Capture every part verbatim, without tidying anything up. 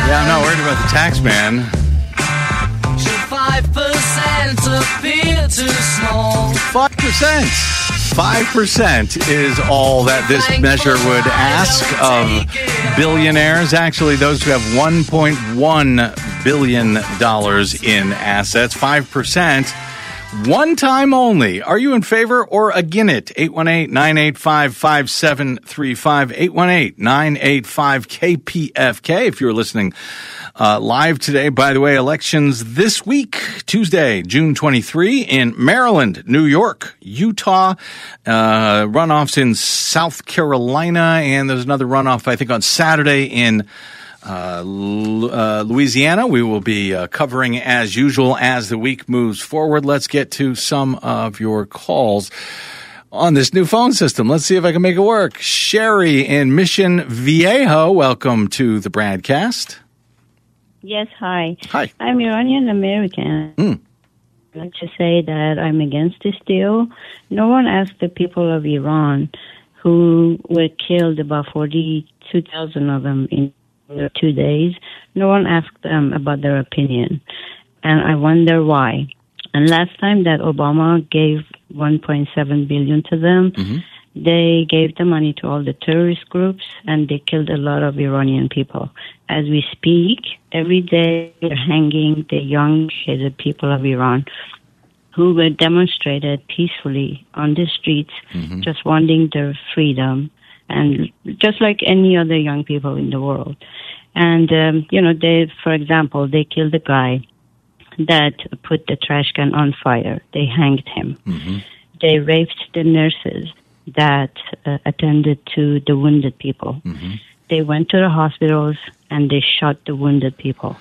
Yeah, I'm not worried about the tax man. Five percent appear too small. Five percent. Five percent is all that this measure would ask of billionaires. Actually, those who have one point one billion dollars in assets. Five percent. One time only. Are you in favor or against it? eight one eight, nine eight five, five seven three five. eight one eight, nine eight five, K P F K. If you're listening uh, live today, by the way, elections this week, Tuesday, June twenty-third in Maryland, New York, Utah, uh, runoffs in South Carolina, and there's another runoff, I think, on Saturday in Uh, uh, Louisiana. We will be uh, covering as usual as the week moves forward. Let's get to some of your calls on this new phone system. Let's see if I can make it work. Sherry in Mission Viejo, welcome to the broadcast. Yes, hi. Hi. I'm Iranian American. Mm. I'd like to say that I'm against this deal. No one asked the people of Iran, who were killed, about forty-two thousand of them in two days. No one asked them about their opinion. And I wonder why. And last time that Obama gave one point seven billion dollars to them, mm-hmm. they gave the money to all the terrorist groups, and they killed a lot of Iranian people. As we speak, every day they're hanging the young, hated people of Iran who were demonstrated peacefully on the streets, mm-hmm. just wanting their freedom, and just like any other young people in the world. And, um, you know, they, for example, they killed a guy that put the trash can on fire. They hanged him. Mm-hmm. They raped the nurses that uh, attended to the wounded people. Mm-hmm. They went to the hospitals and they shot the wounded people.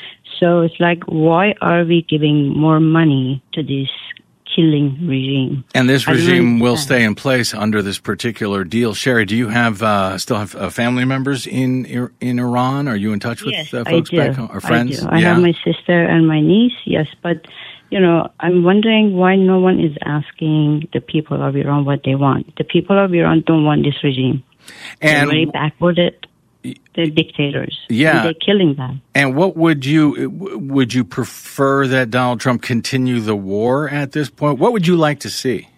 So it's like, why are we giving more money to this killing regime? And this regime will stay in place under this particular deal. Sherry, do you have uh, still have uh, family members in in Iran? Are you in touch with yes, uh, folks I do. back home or friends? I do. I yeah. have my sister and my niece, yes, but you know, I'm wondering why no one is asking the people of Iran what they want. The people of Iran don't want this regime. And They're very backwarded. They're dictators. Yeah, and they're killing them. And what would you would you prefer that Donald Trump continue the war at this point? What would you like to see?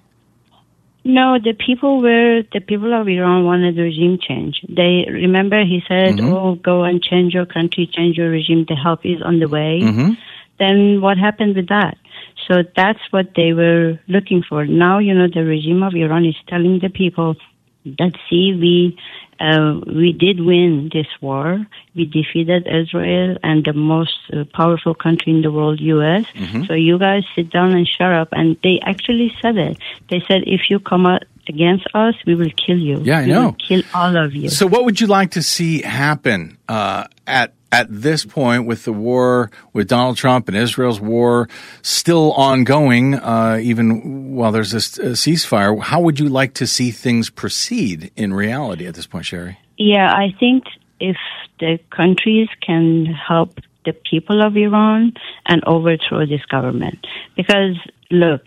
No, the people were the people of Iran wanted regime change. They remember he said, mm-hmm. "Oh, go and change your country, change your regime. The help is on the way." Mm-hmm. Then what happened with that? So that's what they were looking for. Now, you know, the regime of Iran is telling the people that, see, we uh, we did win this war. We defeated Israel and the most uh, powerful country in the world, U S Mm-hmm. So you guys sit down and shut up. And they actually said it. They said, if you come out against us, we will kill you. Yeah, I we know. Will kill all of you. So what would you like to see happen uh, at at this point with the war, with Donald Trump and Israel's war still ongoing, uh, even while there's this uh, ceasefire? How would you like to see things proceed in reality at this point, Sherry? Yeah, I think if the countries can help the people of Iran and overthrow this government. Because, look,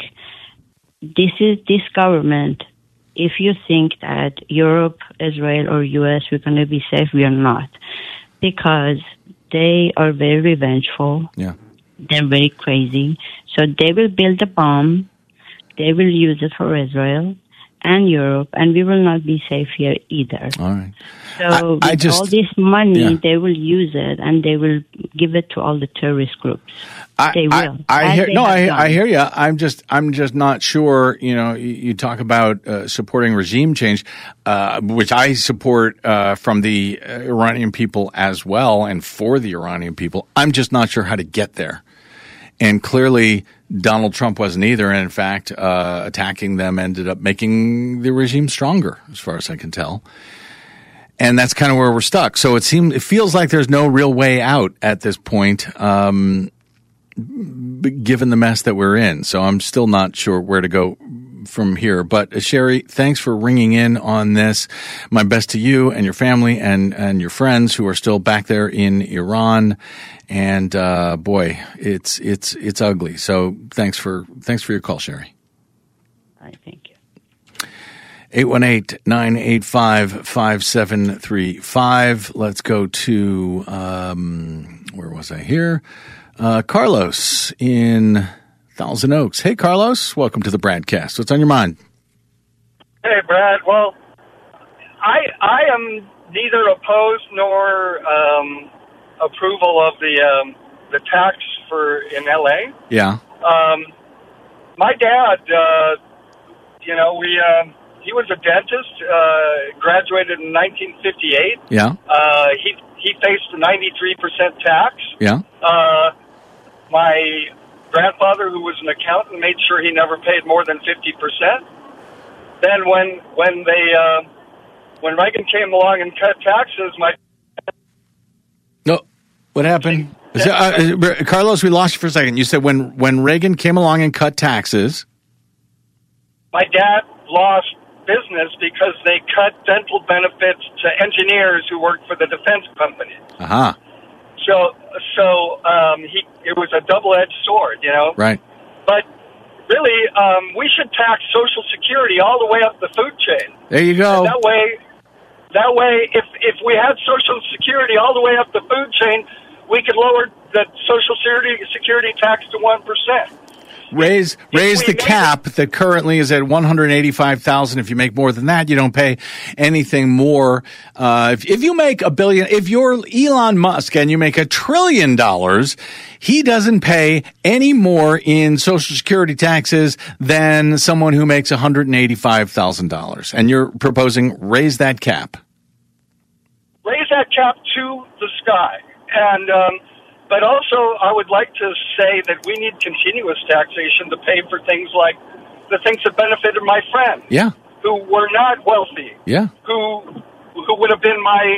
this is this government, if you think that Europe, Israel, or U S, we're going to be safe, we are not. Because they are very revengeful. Yeah. They're very crazy. So they will build a bomb. They will use it for Israel and Europe, and we will not be safe here either. All right. So I, with I just, all this money, yeah. they will use it, and they will give it to all the terrorist groups. I, they will. I, I hear, no, I, done. I hear you. I'm just, I'm just not sure. You know, you, you talk about uh, supporting regime change, uh, which I support uh, from the Iranian people as well, and for the Iranian people. I'm just not sure how to get there. And clearly, Donald Trump wasn't either. And in fact, uh, attacking them ended up making the regime stronger, as far as I can tell. And that's kind of where we're stuck. So it seems, it feels like there's no real way out at this point, um, given the mess that we're in. So I'm still not sure where to go from here. But uh, Sherry, thanks for ringing in on this. My best to you and your family and, and your friends who are still back there in Iran. And uh, boy, it's it's it's ugly. So thanks for thanks for your call, Sherry. I thank you. eight one eight, nine eight five, five seven three five. Let's go to, um, where was I here? Uh, Carlos in Thousand Oaks. Hey, Carlos. Welcome to the Bradcast. What's on your mind? Hey, Brad. Well, I I am neither opposed nor um, approval of the um, the tax for in L A. Yeah. Um, my dad, uh, you know, we uh, he was a dentist. Uh, graduated in nineteen fifty-eight. Yeah. Uh, he he faced a ninety-three percent tax. Yeah. Uh, my grandfather, who was an accountant, made sure he never paid more than fifty percent. Then when when they uh, when Reagan came along and cut taxes, my no, what happened? Is that, uh, Carlos, we lost you for a second. You said when when Reagan came along and cut taxes, my dad lost business because they cut dental benefits to engineers who worked for the defense company. Uh huh. So so um, he it was a double-edged sword, you know. Right. But really, um, we should tax Social Security all the way up the food chain. There you go. And that way, that way, if if we had Social Security all the way up the food chain, we could lower the Social Security Security tax to one percent. Raise raise the cap that currently is at one hundred eighty-five thousand. If you make more than that, you don't pay anything more. Uh, if, if you make a billion, if you're Elon Musk and you make a trillion dollars, he doesn't pay any more in Social Security taxes than someone who makes one hundred eighty-five thousand dollars. And you're proposing raise that cap. Raise that cap to the sky. And, um, But also, I would like to say that we need continuous taxation to pay for things like the things that benefited my friends, yeah, who were not wealthy, yeah, who who would have been my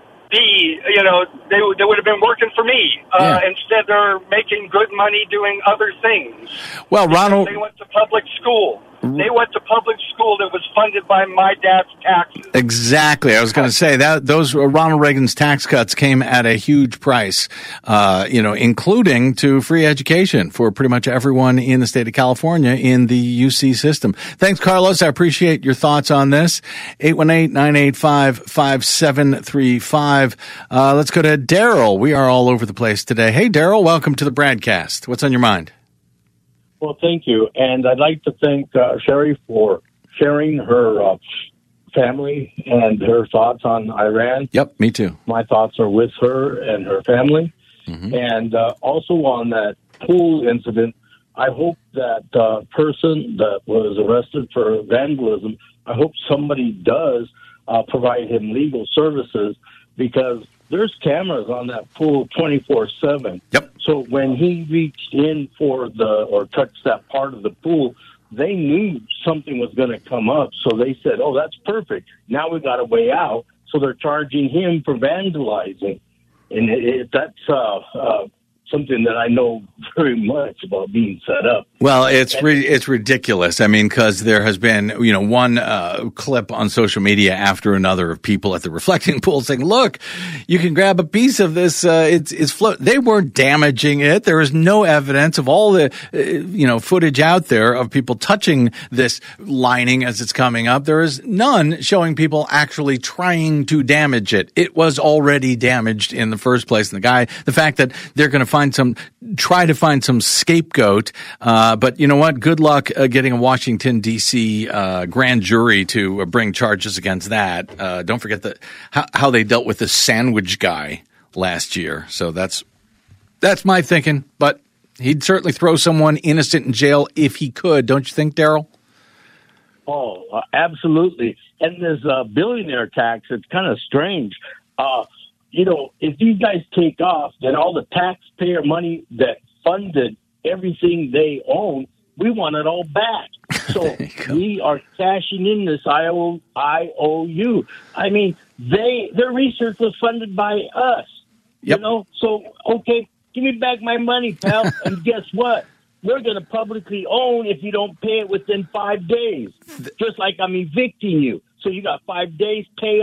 B. You know, they they would have been working for me. Uh, yeah. Instead, they're making good money doing other things. Well, Ronald, they went to public school. They went to public school that was funded by my dad's taxes. Exactly. I was going to say that those uh, Ronald Reagan's tax cuts came at a huge price, uh, you know, including to free education for pretty much everyone in the state of California in the U C system. Thanks, Carlos. I appreciate your thoughts on this. eight one eight, nine eight five, five seven three five. Uh, let's go to Daryl. We are all over the place today. Hey, Daryl, welcome to the Bradcast. What's on your mind? Well, thank you. And I'd like to thank uh, Sherry for sharing her uh, family and her thoughts on Iran. Yep, me too. My thoughts are with her and her family. Mm-hmm. And uh, also on that pool incident, I hope that uh, person that was arrested for vandalism, I hope somebody does uh, provide him legal services, because there's cameras on that pool twenty-four seven. Yep. So when he reached in for the, or touched that part of the pool, they knew something was going to come up. So they said, oh, that's perfect. Now we got a way out. So they're charging him for vandalizing. And it, it, that's uh, uh, something that I know very much about being set up. Well, it's re- it's ridiculous. I mean, because there has been, you know, one uh, clip on social media after another of people at the reflecting pool saying, "Look, you can grab a piece of this. Uh, it's it's float." They weren't damaging it. There is no evidence of all the, uh, you know, footage out there of people touching this lining as it's coming up. There is none showing people actually trying to damage it. It was already damaged in the first place. And the guy, the fact that they're going to find some, try to find some scapegoat. Uh, but you know what? Good luck uh, getting a Washington, D C uh, grand jury to uh, bring charges against that. Uh, don't forget that how, how they dealt with the sandwich guy last year. So that's that's my thinking. But he'd certainly throw someone innocent in jail if he could. Don't you think, Daryl? Oh, uh, absolutely. And this uh, billionaire tax, it's kind of strange. Uh, you know, if these guys take off, then all the taxpayer money that funded everything they own, we want it all back. So we are cashing in this I O U. I mean, they their research was funded by us. Yep. You know, so, okay, give me back my money, pal. And guess what? We're going to publicly own if you don't pay it within five days. Just like I'm evicting you. So you got five days, pay up,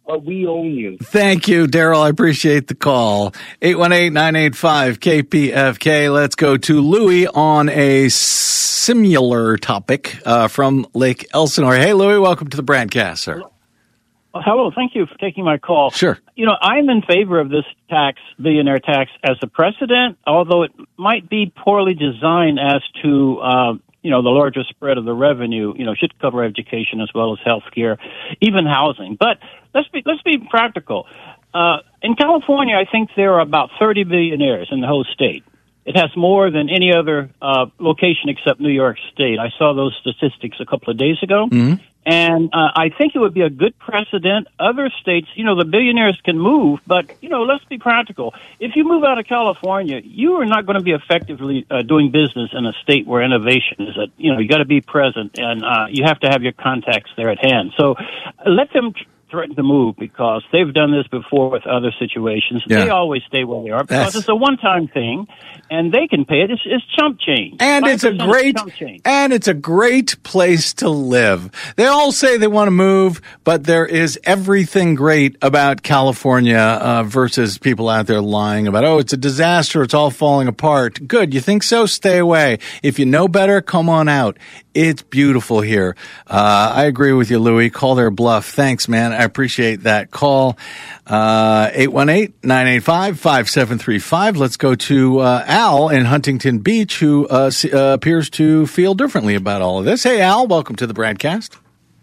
but we own you. Thank you, Daryl. I appreciate the call. eight one eight, nine eight five, K P F K. Let's go to Louis on a similar topic uh, from Lake Elsinore. Hey, Louis, welcome to the broadcast, sir. Well, hello. Thank you for taking my call. Sure. You know, I'm in favor of this tax, billionaire tax, as a precedent, although it might be poorly designed as to, uh, you know, the larger spread of the revenue. You know, should cover education as well as health care, even housing. But let's be let's be practical. Uh, in California, I think there are about thirty billionaires in the whole state. It has more than any other uh, location except New York State. I saw those statistics a couple of days ago. Mm-hmm. And uh, I think it would be a good precedent. Other states, you know, the billionaires can move, but, you know, let's be practical. If you move out of California, you are not going to be effectively uh, doing business in a state where innovation is, a, you know, you got to be present, and uh, you have to have your contacts there at hand. So uh, let them tr- threaten to move, because they've done this before with other situations. Yeah. They always stay where they are because That's... it's a one-time thing, and they can pay it. It's, it's chump change. And it's a great, and it's a great place to live. They all say they want to move, but there is everything great about California uh, versus people out there lying about, oh, it's a disaster, it's all falling apart. Good, you think so? Stay away. If you know better, come on out. It's beautiful here. Uh, I agree with you, Louis. Call their bluff. Thanks, man. I appreciate that call. Uh, eight one eight, nine eight five, five seven three five. Let's go to uh, Al in Huntington Beach, who uh, uh, appears to feel differently about all of this. Hey, Al, welcome to the broadcast.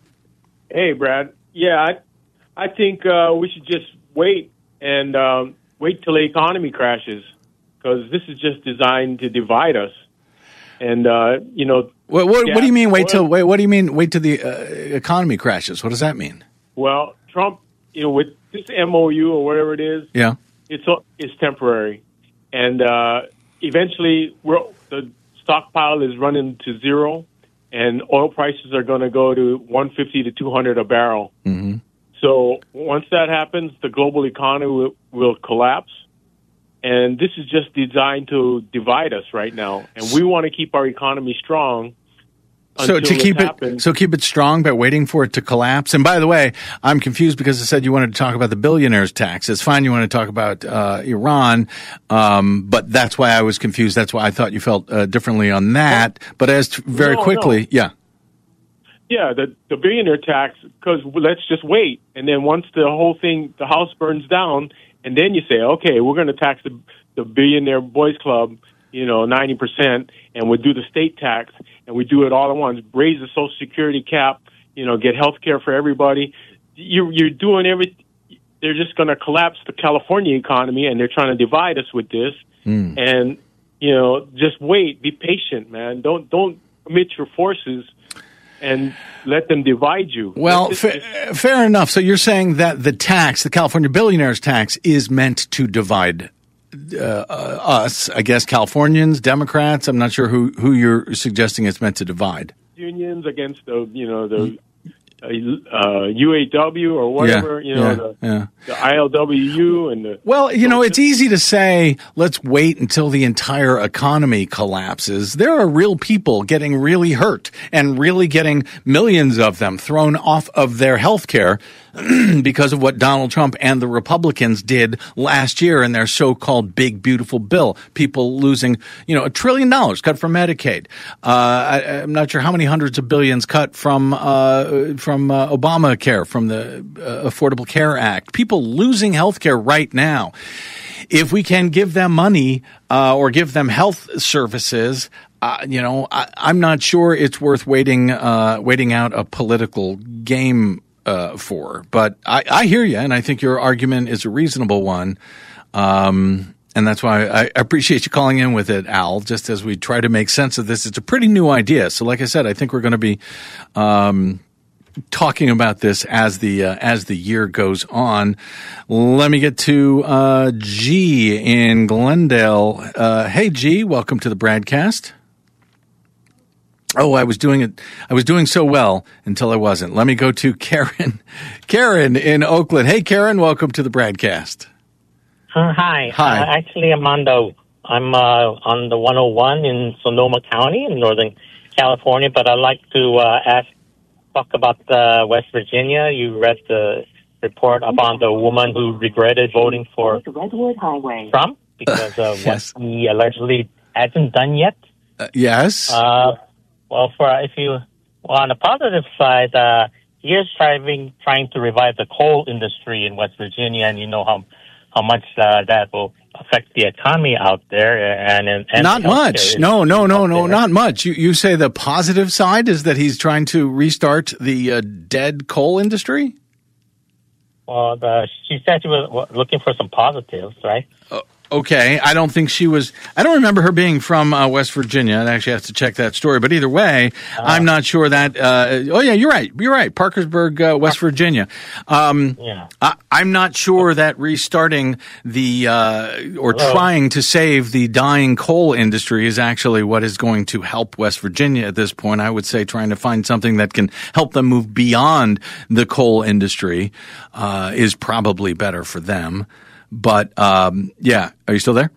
Hey, Brad. Yeah, I, I think uh, we should just wait and um, wait till the economy crashes, because this is just designed to divide us. And, uh, you know... What, what, gas, what do you mean wait till... oil, Wait, what do you mean wait till the uh, economy crashes? What does that mean? Well, Trump, you know, with this M O U or whatever it is, yeah, it's it's temporary. And uh, eventually we're, the stockpile is running to zero, and oil prices are going to go to one fifty to two hundred a barrel. Mm-hmm. So once that happens, the global economy will, will collapse. And this is just designed to divide us right now. And we want to keep our economy strong. So to keep it, so keep it strong by waiting for it to collapse. And by the way, I'm confused because I said you wanted to talk about the billionaires' tax. It's fine. You want to talk about uh, Iran, um, but that's why I was confused. That's why I thought you felt uh, differently on that. But as to, very no, quickly, no. yeah, yeah, the the billionaire tax. Because let's just wait, and then once the whole thing, the house burns down, and then you say, okay, we're going to tax the the billionaire boys club, you know, ninety percent, and we do the state tax, and we do it all at once, raise the Social Security cap, you know, get health care for everybody. You, you're doing every. They're just going to collapse the California economy, and they're trying to divide us with this. Mm. And, you know, just wait, be patient, man. Don't don't commit your forces and let them divide you. Well, just, fa- fair enough. So you're saying that the tax, the California billionaires tax, is meant to divide uh, uh, us, I guess, Californians, Democrats. I'm not sure who, who you're suggesting it's meant to divide. Unions against the, you know, the uh, U A W or whatever, yeah, you know, yeah, the, yeah. the I L W U and the... Well, you know, it's easy to say, let's wait until the entire economy collapses. There are real people getting really hurt and really getting millions of them thrown off of their health care because of what Donald Trump and the Republicans did last year in their so-called big, beautiful bill. People losing, you know, a trillion dollars cut from Medicaid. Uh, I, I'm not sure how many hundreds of billions cut from uh, from uh, Obamacare, from the uh, Affordable Care Act. People losing health care right now. If we can give them money uh, or give them health services, uh, you know, I, I'm not sure it's worth waiting uh, waiting out a political game Uh, for. But I, I hear you, and I think your argument is a reasonable one. Um, and that's why I appreciate you calling in with it, Al, just as we try to make sense of this. It's a pretty new idea. So like I said, I think we're going to be um, talking about this as the uh, as the year goes on. Let me get to uh, G in Glendale. Uh, hey, G, welcome to the broadcast. Oh, I was doing it. I was doing so well until I wasn't. Let me go to Karen. Karen in Oakland. Hey, Karen, welcome to the broadcast. Uh, hi. Hi. Uh, actually, Armando, I'm uh, on the one oh one in Sonoma County in Northern California, but I'd like to uh, ask, talk about uh, West Virginia. You read the report about the woman who regretted voting for Redwood Highway. Trump because of Yes. what he allegedly hasn't done yet. Uh, yes. Uh, well, for if you well, on the positive side, uh, he is trying trying to revive the coal industry in West Virginia, and you know how how much uh, that will affect the economy out there. And, and, and not much. healthcare No, no, no, out no, there. not much. You you say the positive side is that he's trying to restart the uh, dead coal industry? Well, the, she said she was looking for some positives, right? Uh, okay. I don't think she was – I don't remember her being from uh, West Virginia. I actually have to check that story. But either way, uh, I'm not sure that uh, – oh, yeah, you're right. You're right. Parkersburg, uh, West Virginia. Um, yeah. I, I'm not sure that restarting the uh, or Hello? trying to save the dying coal industry is actually what is going to help West Virginia at this point. I would say trying to find something that can help them move beyond the coal industry uh, is probably better for them. But, um, yeah, are you still there?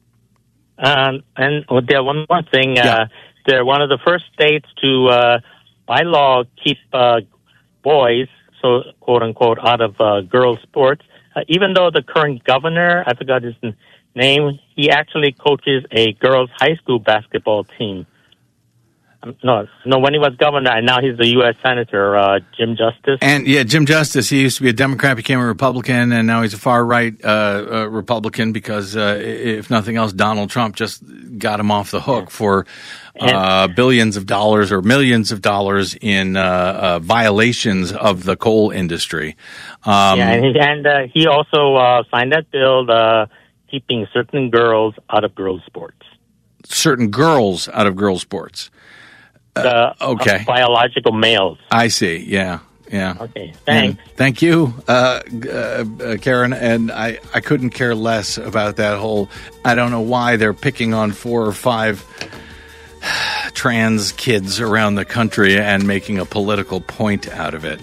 Um, and well, there one more thing. Yeah. Uh, they're one of the first states to, uh, by law, keep uh, boys, so quote unquote, out of uh, girls' sports. Uh, even though the current governor, I forgot his n- name, he actually coaches a girls' high school basketball team. Um, no, no, when he was governor, and now he's the U S Senator, uh, Jim Justice. And yeah, Jim Justice, he used to be a Democrat, became a Republican, and now he's a far right uh, uh, Republican because, uh, if nothing else, Donald Trump just got him off the hook for uh, billions of dollars or millions of dollars in uh, uh, violations of the coal industry. Um, yeah, and he, and, uh, he also uh, signed that bill uh, keeping certain girls out of girls' sports. certain girls out of girls' sports. Uh, okay. Of biological males. I see. Yeah. Yeah. Okay. Thanks. And thank you, uh, uh, uh, Karen. And I, I couldn't care less about that whole. I don't know why they're picking on four or five trans kids around the country and making a political point out of it.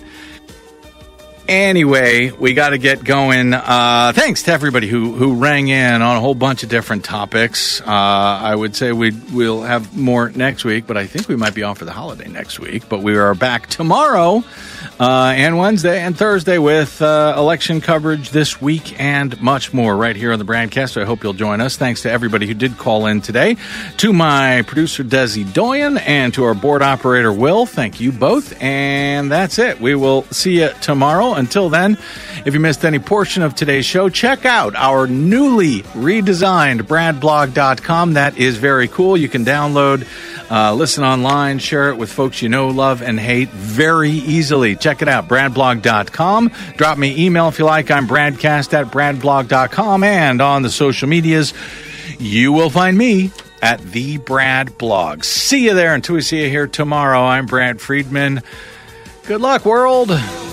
Anyway, we got to get going. Uh, thanks to everybody who, who rang in on a whole bunch of different topics. Uh, I would say we we'll have more next week, but I think we might be off for the holiday next week. But we are back tomorrow uh, and Wednesday and Thursday with uh, election coverage this week and much more right here on the Bradcast. So I hope you'll join us. Thanks to everybody who did call in today. To my producer, Desi Doyen, and to our board operator, Will. Thank you both. And that's it. We will see you tomorrow. Until then, if you missed any portion of today's show, check out our newly redesigned brad blog dot com. That is very cool. You can download, uh, listen online, share it with folks you know, love, and hate very easily. Check it out, brad blog dot com. Drop me an email if you like. I'm bradcast at brad blog dot com. And on the social medias, you will find me at The Brad Blog. See you there until we see you here tomorrow. I'm Brad Friedman. Good luck, world.